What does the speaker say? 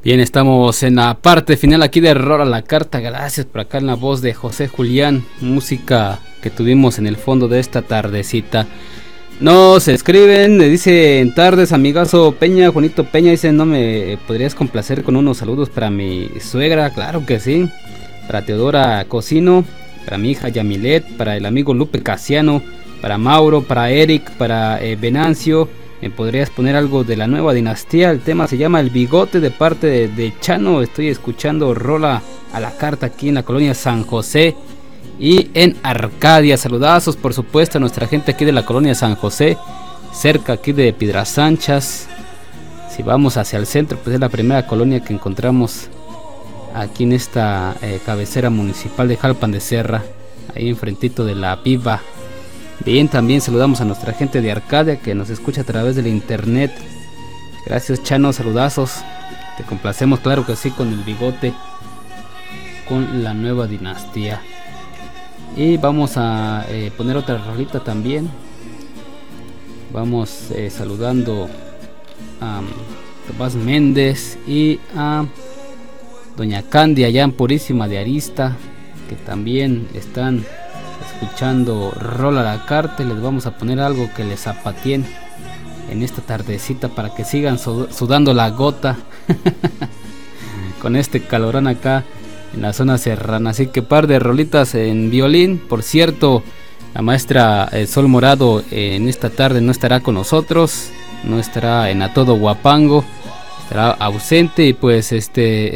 Bien, estamos en la parte final aquí de Error a la Carta. Gracias por acá en la voz de José Julián, música que tuvimos en el fondo de esta tardecita. Nos escriben, le dicen tardes, amigazo Peña, Juanito Peña, dice, ¿no me podrías complacer con unos saludos para mi suegra? Claro que sí, para Teodora Cocino, para mi hija Yamilet, para el amigo Lupe Casiano, para Mauro, para Eric, para Venancio. ¿Me podrías poner algo de la nueva dinastía? El tema se llama El Bigote, de parte de Chano. Estoy escuchando Rola a la Carta aquí en la colonia San José y en Arcadia. Saludazos, por supuesto, a nuestra gente aquí de la colonia San José, cerca aquí de Piedras Anchas. Si vamos hacia el centro, pues es la primera colonia que encontramos aquí en esta cabecera municipal de Jalpan de Serra, ahí enfrentito de la Viva. Bien, también saludamos a nuestra gente de Arcadia que nos escucha a través del internet. Gracias, Chano, saludazos. Te complacemos, claro que sí, con El Bigote, con la nueva dinastía. Y vamos a poner otra rolita también. Vamos saludando a Tomás Méndez y a Doña Candia allá en Purísima de Arista, que también están escuchando Rola a la Carta. Les vamos a poner algo que les zapateen en esta tardecita para que sigan sudando la gota con este calorón acá en la zona serrana. Así que par de rolitas en violín. Por cierto, la maestra Sol Morado en esta tarde no estará con nosotros, no estará en A Todo Huapango, estará ausente. Y pues